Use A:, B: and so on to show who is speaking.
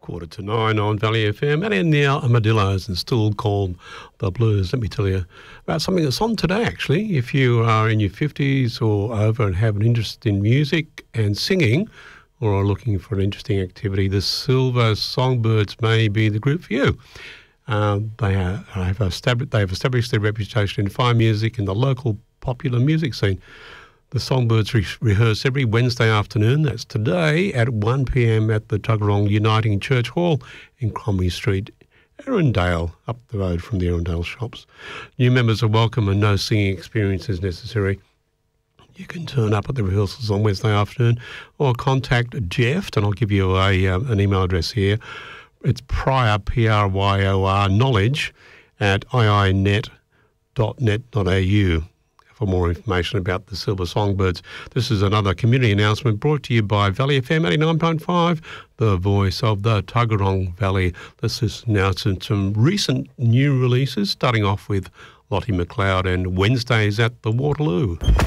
A: 8:45 on Valley FM, and in the Armadillos and still called the Blues. Let me tell you about something that's on today, actually. If you are in your 50s or over and have an interest in music and singing, or are looking for an interesting activity, the Silver Songbirds may be the group for you. They have established their reputation in fine music in the local popular music scene. The Songbirds rehearse every Wednesday afternoon. That's today at 1 p.m. at the Tuggeranong Uniting Church Hall in Cromwell Street, Erindale, up the road from the Erindale shops. New members are welcome and no singing experience is necessary. You can turn up at the rehearsals on Wednesday afternoon or contact Jeff, and I'll give you an email address here. It's Pryor, Pryor, knowledge at iinet.net.au. For more information about the Silver Songbirds. This is another community announcement brought to you by Valley FM 89.5, the voice of the Tuggeranong Valley. This is now some recent new releases, starting off with Lottie McLeod and Wednesdays at the Waterloo.